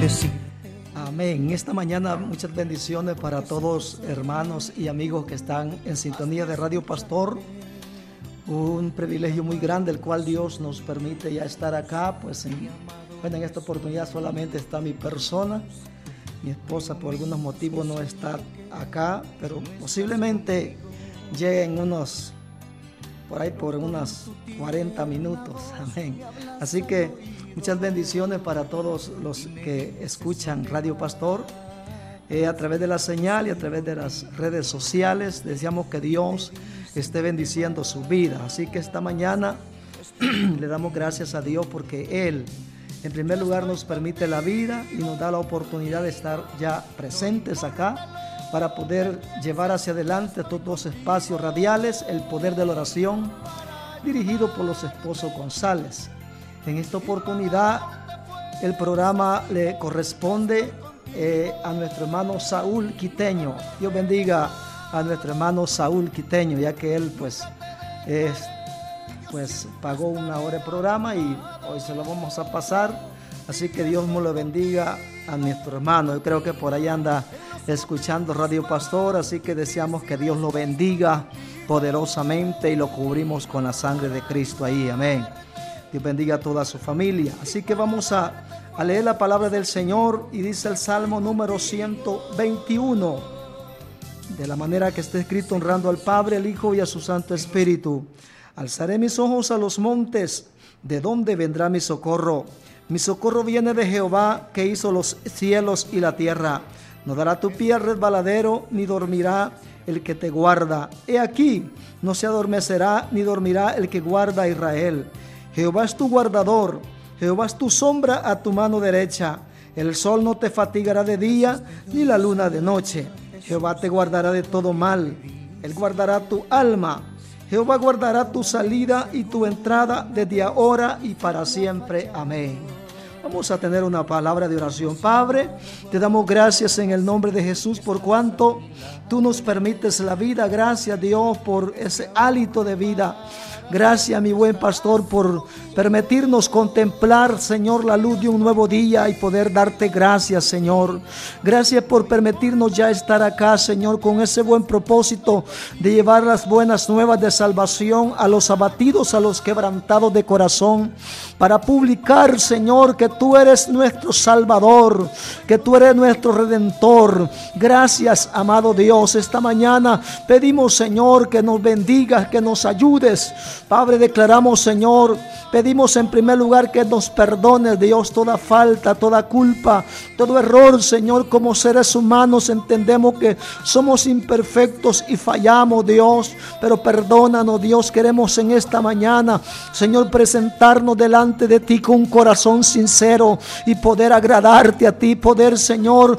decir. Amén. Esta mañana muchas bendiciones para todos hermanos y amigos que están en sintonía de Radio Pastor. Un privilegio muy grande el cual Dios nos permite ya estar acá. Pues en esta oportunidad solamente está mi persona. Mi esposa por algunos motivos no está acá, pero posiblemente lleguen por unos 40 minutos. Amén. Así que muchas bendiciones para todos los que escuchan Radio Pastor a través de la señal y a través de las redes sociales. Deseamos que Dios esté bendiciendo su vida. Así que esta mañana le damos gracias a Dios porque Él en primer lugar nos permite la vida y nos da la oportunidad de estar ya presentes acá para poder llevar hacia adelante estos dos espacios radiales, el poder de la oración, dirigido por los esposos González. En esta oportunidad el programa le corresponde a nuestro hermano Saúl Quiteño. Dios bendiga a nuestro hermano Saúl Quiteño, ya que él pues pagó una hora de programa y hoy se lo vamos a pasar. Así que Dios me lo bendiga a nuestro hermano. Yo creo que por ahí anda escuchando Radio Pastor, así que deseamos que Dios lo bendiga poderosamente y lo cubrimos con la sangre de Cristo ahí. Amén. Dios bendiga a toda su familia. Así que vamos a leer la palabra del Señor y dice el Salmo número 121, de la manera que está escrito: honrando al Padre, al Hijo y a su Santo Espíritu. Alzaré mis ojos a los montes, ¿de dónde vendrá mi socorro? Mi socorro viene de Jehová, que hizo los cielos y la tierra. No dará tu pie al resbaladero, ni dormirá el que te guarda. He aquí, no se adormecerá, ni dormirá el que guarda a Israel. Jehová es tu guardador, Jehová es tu sombra a tu mano derecha. El sol no te fatigará de día, ni la luna de noche. Jehová te guardará de todo mal, Él guardará tu alma. Jehová guardará tu salida y tu entrada desde ahora y para siempre. Amén. Vamos a tener una palabra de oración. Padre, te damos gracias en el nombre de Jesús por cuanto tú nos permites la vida. Gracias, Dios, por ese hálito de vida. Gracias, mi buen pastor, por permitirnos contemplar, Señor, la luz de un nuevo día y poder darte gracias, Señor. Gracias por permitirnos ya estar acá, Señor, con ese buen propósito de llevar las buenas nuevas de salvación a los abatidos, a los quebrantados de corazón, para publicar, Señor, que tú eres nuestro Salvador, que tú eres nuestro Redentor. Gracias, amado Dios. Esta mañana pedimos, Señor, que nos bendigas, que nos ayudes. Padre, declaramos, Señor, pedimos en primer lugar que nos perdones, Dios, toda falta, toda culpa, todo error, Señor. Como seres humanos entendemos que somos imperfectos y fallamos, Dios, pero perdónanos, Dios. Queremos en esta mañana, Señor, presentarnos delante de ti con un corazón sincero y poder agradarte a ti, poder, Señor,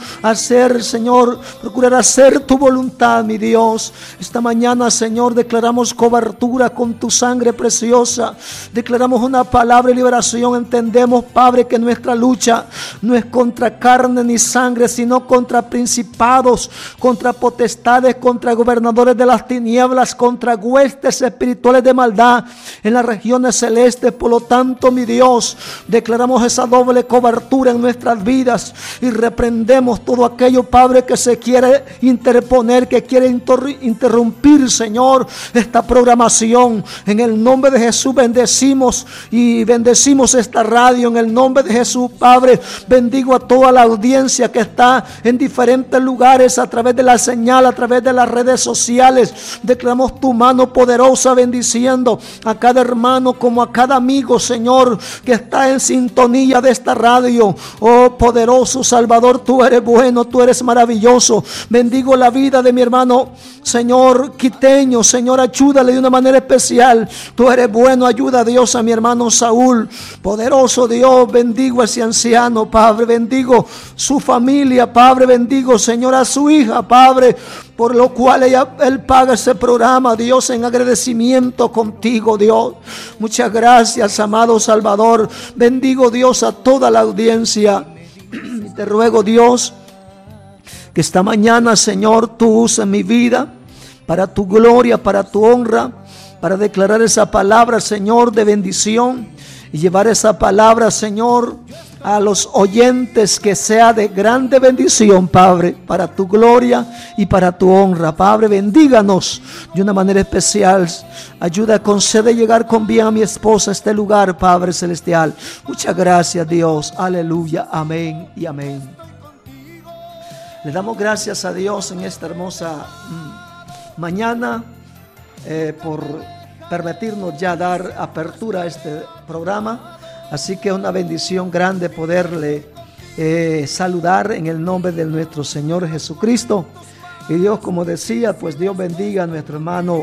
procurar hacer tu voluntad, mi Dios. Esta mañana, Señor, declaramos cobertura con tu sangre preciosa. Declaramos una palabra de liberación. Entendemos, Padre, que nuestra lucha no es contra carne ni sangre, sino contra principados, contra potestades, contra gobernadores de las tinieblas, contra huestes espirituales de maldad en las regiones celestes. Por lo tanto, mi Dios, declaramos esa doble cobertura en nuestras vidas y reprendemos todo aquello, Padre, que se quiere interponer, que quiere interrumpir, Señor, esta programación. En el nombre de Jesús bendecimos esta radio. En el nombre de Jesús, Padre, bendigo a toda la audiencia que está en diferentes lugares a través de la señal, a través de las redes sociales. Declaramos tu mano poderosa bendiciendo a cada hermano como a cada amigo, Señor, que está en sintonía de esta radio. Oh, poderoso Salvador, tú eres bueno, tú eres maravilloso. Bendigo la vida de mi hermano, Señor, Quiteño. Señor, ayúdale de una manera especial. Tú eres bueno, ayuda a Dios a mi hermano Saúl. Poderoso Dios, bendigo a ese anciano, Padre, bendigo su familia, Padre, bendigo, Señor, a su hija, Padre, por lo cual él paga ese programa, Dios, en agradecimiento contigo, Dios. Muchas gracias, amado Salvador. Bendigo, Dios, a toda la audiencia. Y te ruego, Dios, que esta mañana, Señor, tú uses mi vida para tu gloria, para tu honra, para declarar esa palabra, Señor, de bendición y llevar esa palabra, Señor, a los oyentes, que sea de grande bendición, Padre, para tu gloria y para tu honra. Padre, bendíganos de una manera especial. Ayuda, concede llegar con bien a mi esposa a este lugar, Padre celestial. Muchas gracias, Dios. Aleluya, amén y amén. Le damos gracias a Dios en esta hermosa mañana por permitirnos ya dar apertura a este programa. Así que es una bendición grande poderle saludar en el nombre de nuestro Señor Jesucristo. Y Dios, como decía, pues Dios bendiga a nuestro hermano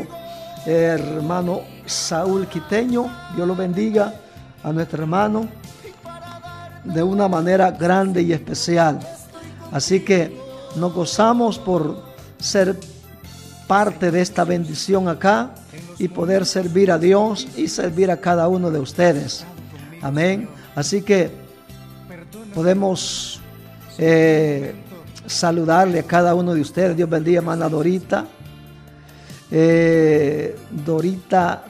Saúl Quiteño. Dios lo bendiga a nuestro hermano de una manera grande y especial. Así que nos gozamos por ser parte de esta bendición acá y poder servir a Dios y servir a cada uno de ustedes. Amén. Así que podemos saludarle a cada uno de ustedes. Dios bendiga a hermana Dorita. Dorita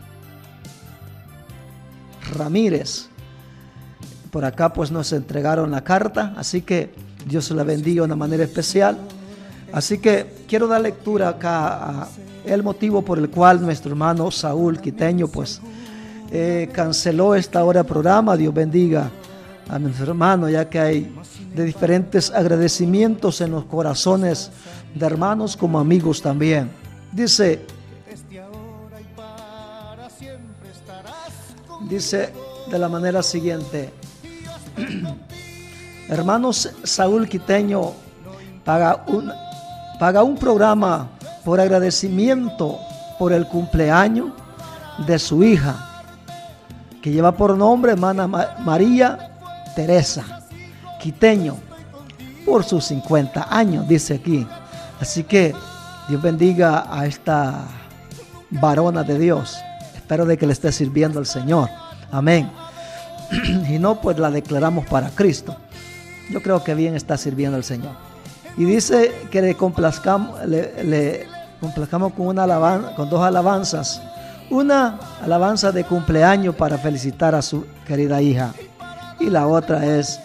Ramírez. Por acá pues nos entregaron la carta. Así que Dios la bendiga de una manera especial. Así que quiero dar lectura acá a el motivo por el cual nuestro hermano Saúl Quiteño pues canceló esta hora de programa. Dios bendiga a nuestro hermano, ya que hay de diferentes agradecimientos en los corazones de hermanos como amigos también. Dice de la manera siguiente: hermanos, Saúl Quiteño paga un programa por agradecimiento por el cumpleaños de su hija, que lleva por nombre hermana María Teresa Quiteño, por sus 50 años, dice aquí. Así que Dios bendiga a esta varona de Dios. Espero de que le esté sirviendo al Señor. Amén. Y no, pues la declaramos para Cristo. Yo creo que bien está sirviendo al Señor. Y dice que le complazcamos con dos alabanzas. Una alabanza de cumpleaños para felicitar a su querida hija. Y la otra es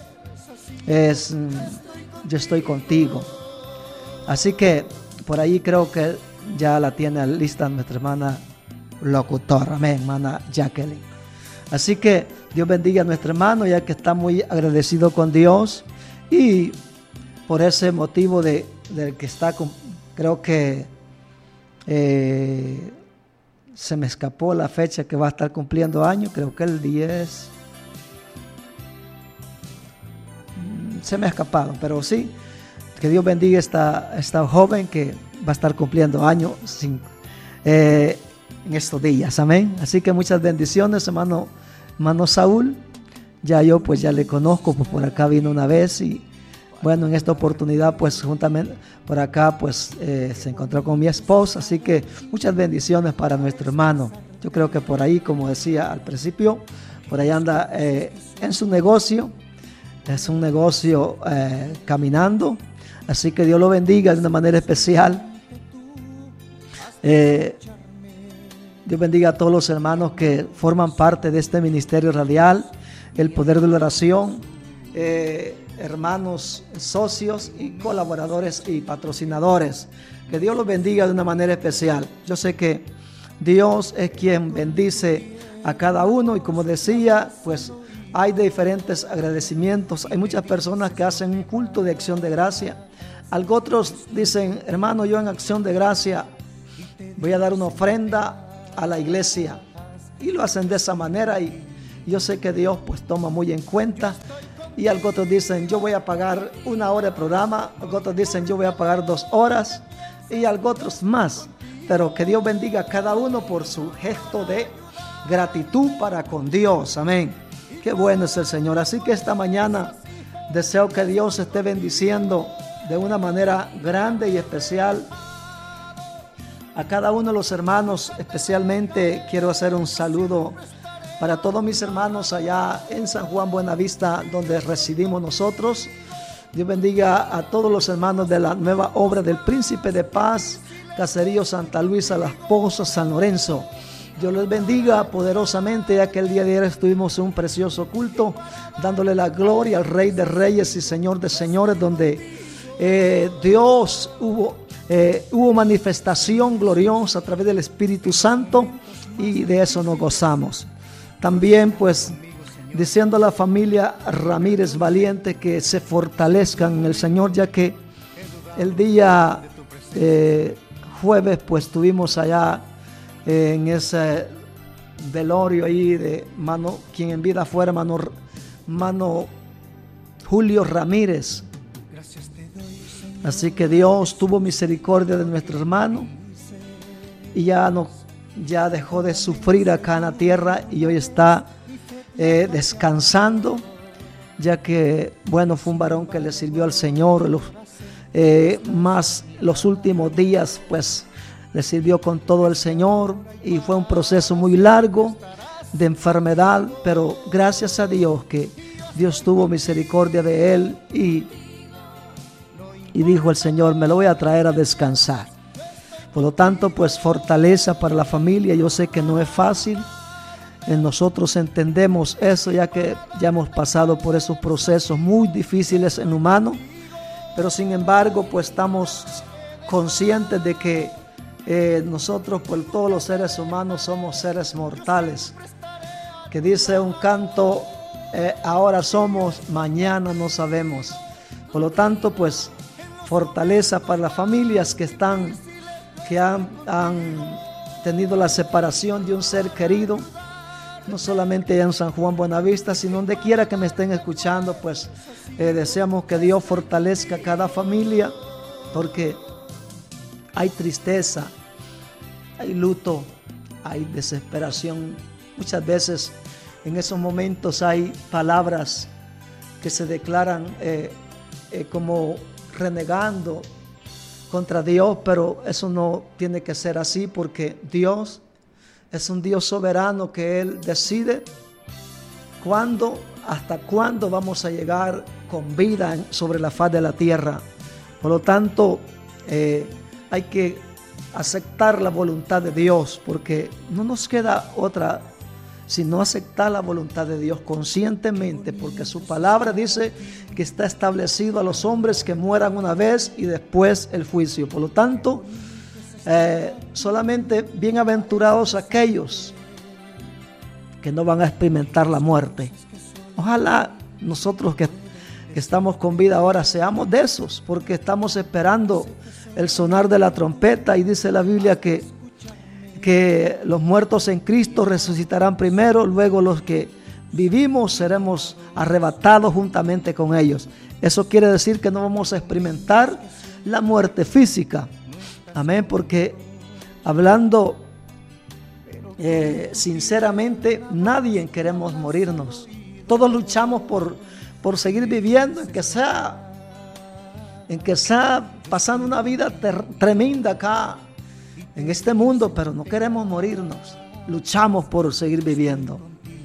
yo estoy contigo. Así que por ahí creo que ya la tiene lista nuestra hermana locutora. Amén, hermana Jacqueline. Así que Dios bendiga a nuestro hermano, ya que está muy agradecido con Dios. Y por ese motivo del que está, creo que se me escapó la fecha que va a estar cumpliendo años. Creo que el 10. Se me ha escapado, pero sí, que Dios bendiga a esta joven que va a estar cumpliendo años en estos días. Amén. Así que muchas bendiciones, hermano Saúl. Ya yo pues ya le conozco, pues por acá vino una vez y bueno, en esta oportunidad pues juntamente por acá pues se encontró con mi esposa. Así que muchas bendiciones para nuestro hermano. Yo creo que por ahí, como decía al principio, por ahí anda en su negocio. Es un negocio caminando. Así que Dios lo bendiga de una manera especial. Dios bendiga a todos los hermanos que forman parte de este ministerio radial, el poder de la oración, hermanos, socios y colaboradores y patrocinadores. Que Dios los bendiga de una manera especial. Yo sé que Dios es quien bendice a cada uno y como decía, pues hay de diferentes agradecimientos. Hay muchas personas que hacen un culto de acción de gracia. Algo otros dicen, hermano, yo en acción de gracia voy a dar una ofrenda a la iglesia. Y lo hacen de esa manera y yo sé que Dios pues toma muy en cuenta. Y algo otros dicen, yo voy a pagar 1 hora de programa. Algo otros dicen, yo voy a pagar 2 horas. Y algo otros más. Pero que Dios bendiga a cada uno por su gesto de gratitud para con Dios. Amén. Qué bueno es el Señor. Así que esta mañana deseo que Dios esté bendiciendo de una manera grande y especial a cada uno de los hermanos. Especialmente quiero hacer un saludo para todos mis hermanos allá en San Juan Buenavista, donde residimos nosotros. Dios bendiga a todos los hermanos de la nueva obra del Príncipe de Paz, Caserío Santa Luisa, Las Pozas, San Lorenzo. Dios les bendiga poderosamente, ya que el día de ayer estuvimos en un precioso culto, dándole la gloria al Rey de Reyes y Señor de Señores, donde Dios hubo manifestación gloriosa a través del Espíritu Santo, y de eso nos gozamos. También pues diciendo a la familia Ramírez Valiente que se fortalezcan en el Señor, ya que el día jueves pues estuvimos allá en ese velorio ahí de quien en vida fuera mano Julio Ramírez. Así que Dios tuvo misericordia de nuestro hermano y ya dejó de sufrir acá en la tierra, y hoy está descansando, ya que bueno, fue un varón que le sirvió al Señor, más los últimos días pues le sirvió con todo el Señor, y fue un proceso muy largo de enfermedad, pero gracias a Dios que Dios tuvo misericordia de él, y dijo el Señor: me lo voy a traer a descansar. Por lo tanto, pues fortaleza para la familia. Yo sé que no es fácil, nosotros entendemos eso, ya que ya hemos pasado por esos procesos muy difíciles en humano, pero sin embargo pues estamos conscientes de que nosotros, pues todos los seres humanos somos seres mortales, que dice un canto, ahora somos, mañana no sabemos. Por lo tanto, pues fortaleza para las familias que han tenido la separación de un ser querido, no solamente allá en San Juan Buenavista, sino donde quiera que me estén escuchando. Pues deseamos que Dios fortalezca a cada familia, porque hay tristeza, hay luto, hay desesperación. Muchas veces en esos momentos hay palabras que se declaran como renegando contra Dios, pero eso no tiene que ser así, porque Dios es un Dios soberano, que Él decide hasta cuándo vamos a llegar con vida sobre la faz de la tierra. Por lo tanto, hay que aceptar la voluntad de Dios, porque no nos queda otra sino aceptar la voluntad de Dios conscientemente, porque su palabra dice que está establecido a los hombres que mueran una vez y después el juicio. Por lo tanto, solamente bienaventurados aquellos que no van a experimentar la muerte. Ojalá nosotros que estamos con vida ahora seamos de esos, porque estamos esperando el sonar de la trompeta, y dice la Biblia que los muertos en Cristo resucitarán primero, luego los que vivimos seremos arrebatados juntamente con ellos. Eso quiere decir que no vamos a experimentar la muerte física. Amén, porque hablando sinceramente, nadie queremos morirnos. Todos luchamos por seguir viviendo, en que sea pasando una vida tremenda acá en este mundo, pero no queremos morirnos. Luchamos por seguir viviendo.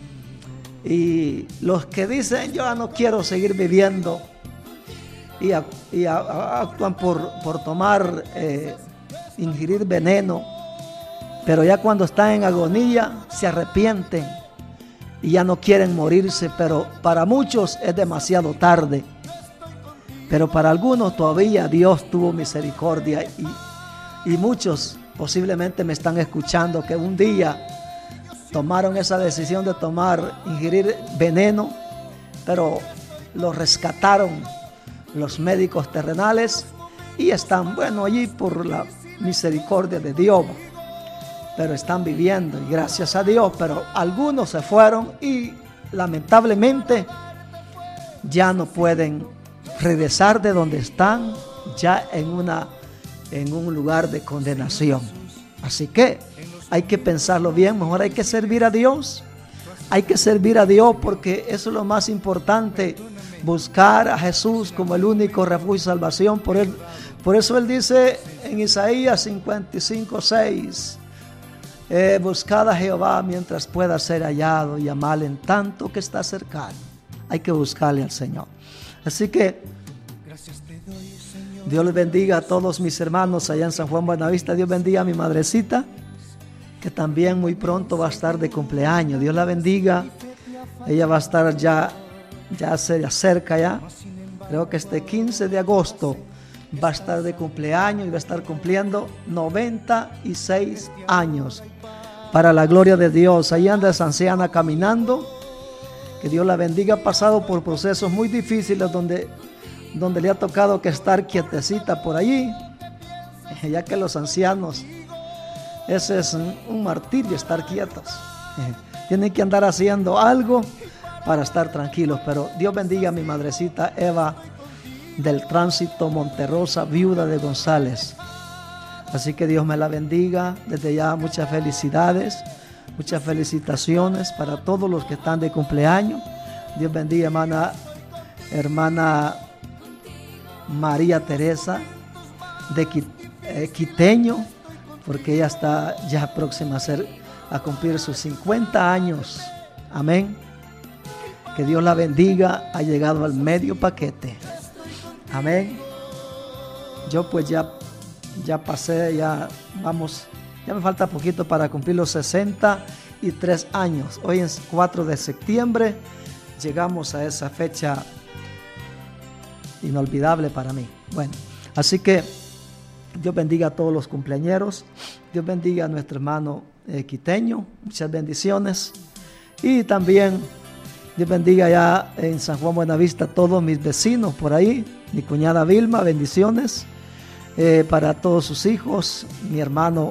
Y los que dicen yo no quiero seguir viviendo y actúan por tomar, ingerir veneno, pero ya cuando están en agonía se arrepienten y ya no quieren morirse. Pero para muchos es demasiado tarde, pero para algunos todavía Dios tuvo misericordia, y muchos posiblemente me están escuchando que un día tomaron esa decisión de ingerir veneno, pero los rescataron los médicos terrenales y están, allí por la misericordia de Dios, pero están viviendo, y gracias a Dios. Pero algunos se fueron y lamentablemente ya no pueden regresar de donde están, ya en un lugar de condenación. Así que hay que pensarlo bien, mejor hay que servir a Dios. Hay que servir a Dios, porque eso es lo más importante, buscar a Jesús como el único refugio y salvación. Por eso Él dice en Isaías 55:6, buscad a Jehová mientras pueda ser hallado, y amadle en tanto que está cercano. Hay que buscarle al Señor. Así que Dios les bendiga a todos mis hermanos allá en San Juan Buenavista. Dios bendiga a mi madrecita, que también muy pronto va a estar de cumpleaños. Dios la bendiga. Ella va a estar ya se acerca ya. Creo que este 15 de agosto va a estar de cumpleaños y va a estar cumpliendo 96 años. Para la gloria de Dios. Ahí anda esa anciana caminando. Que Dios la bendiga. Ha pasado por procesos muy difíciles donde le ha tocado que estar quietecita por allí. Ya que los ancianos, ese es un martirio, estar quietos. Tienen que andar haciendo algo para estar tranquilos. Pero Dios bendiga a mi madrecita Eva del Tránsito Monterrosa, viuda de González. Así que Dios me la bendiga. Desde ya muchas felicidades, muchas felicitaciones para todos los que están de cumpleaños. Dios bendiga hermana María Teresa de Quiteño, porque ella está ya próxima a cumplir sus 50 años. Amén. Que Dios la bendiga. Ha llegado al medio paquete. Amén. Yo pues ya pasé, ya me falta poquito para cumplir los 63 años. Hoy es 4 de septiembre. Llegamos a esa fecha inolvidable para mí. Bueno, así que Dios bendiga a todos los cumpleañeros. Dios bendiga a nuestro hermano Quiteño. Muchas bendiciones. Y también Dios bendiga ya en San Juan Buenavista a todos mis vecinos por ahí. Mi cuñada Vilma, bendiciones. Para todos sus hijos. Mi hermano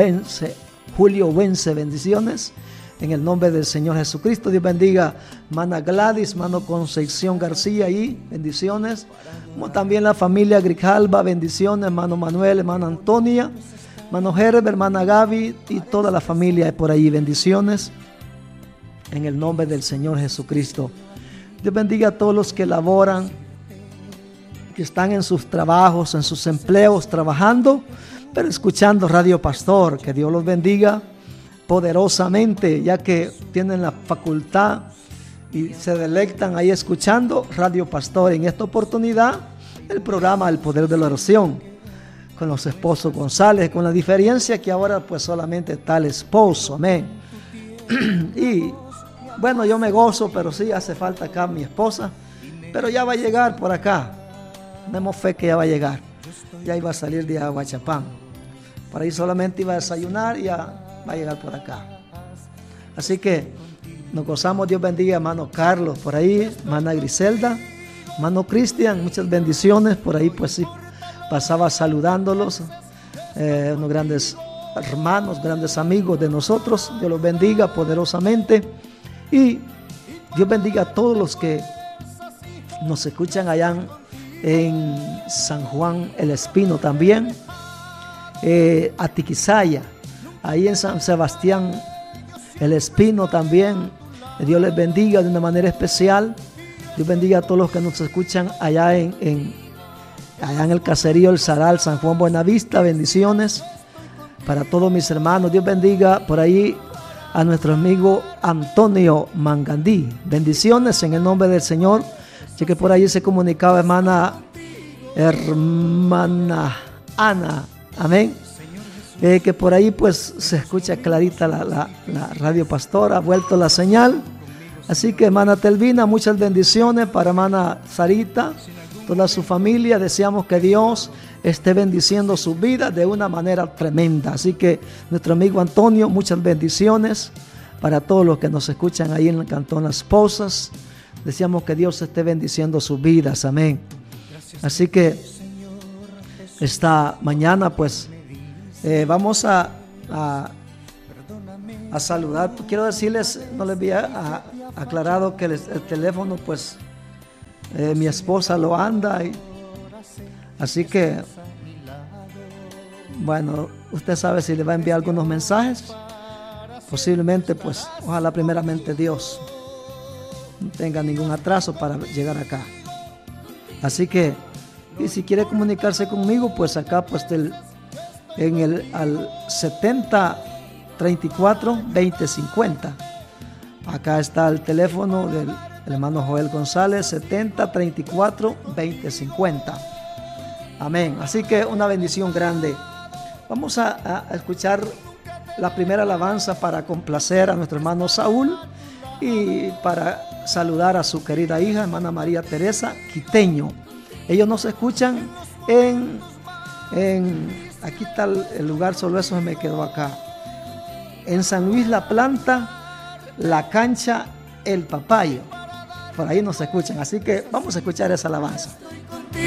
Julio Obense, bendiciones. En el nombre del Señor Jesucristo. Dios bendiga hermana Gladys, hermano Concepción García ahí, bendiciones. Como también la familia Grijalba, bendiciones. Hermano Manuel, hermana Antonia, hermano Herbert, hermana Gaby y toda la familia por ahí, bendiciones. En el nombre del Señor Jesucristo. Dios bendiga a todos los que laboran, que están en sus trabajos, en sus empleos, trabajando, pero escuchando Radio Pastor. Que Dios los bendiga poderosamente, ya que tienen la facultad y se delectan ahí escuchando Radio Pastor. En esta oportunidad, el programa El Poder de la Oración, con los esposos González, con la diferencia que ahora pues solamente está el esposo, amén. Y bueno, yo me gozo, pero sí hace falta acá mi esposa, pero ya va a llegar por acá. Tenemos fe que ya va a llegar. Ya iba a salir de Aguachapán. Por ahí solamente iba a desayunar y ya va a llegar por acá. Así que nos gozamos. Dios bendiga a hermano Carlos por ahí, hermana Griselda, hermano Cristian, muchas bendiciones. Por ahí pues sí, pasaba saludándolos, unos grandes hermanos, grandes amigos de nosotros. Dios los bendiga poderosamente. Y Dios bendiga a todos los que nos escuchan allá en San Juan el Espino también, a Tiquisaya, ahí en San Sebastián el Espino también. Dios les bendiga de una manera especial. Dios bendiga a todos los que nos escuchan allá en el caserío El Saral, San Juan Buenavista. Bendiciones para todos mis hermanos. Dios bendiga por ahí a nuestro amigo Antonio Mangandí. Bendiciones en el nombre del Señor. Ya que por ahí se comunicaba hermana Ana, amén. Que por ahí pues se escucha clarita la Radio Pastor, ha vuelto la señal. Así que hermana Telvina, muchas bendiciones para hermana Sarita, toda su familia. Deseamos que Dios esté bendiciendo su vida de una manera tremenda. Así que nuestro amigo Antonio, muchas bendiciones para todos los que nos escuchan ahí en el Cantón Las Pozas. Deseamos que Dios esté bendiciendo sus vidas, amén. Así que esta mañana pues vamos a saludar. Quiero decirles, no les había aclarado que el teléfono pues mi esposa lo anda así que bueno, usted sabe si le va a enviar algunos mensajes, posiblemente pues ojalá primeramente Dios no tenga ningún atraso para llegar acá. Así que, y si quiere comunicarse conmigo, pues acá pues al 70 34 20 50. Acá está el teléfono del hermano Joel González, 70 34 20 50. Amén. Así que una bendición grande. Vamos a escuchar la primera alabanza para complacer a nuestro hermano Saúl y para saludar a su querida hija, hermana María Teresa Quiteño. Ellos nos escuchan aquí está el lugar, solo eso me quedó acá. En San Luis La Planta, La Cancha, El Papayo. Por ahí nos escuchan, así que vamos a escuchar esa alabanza.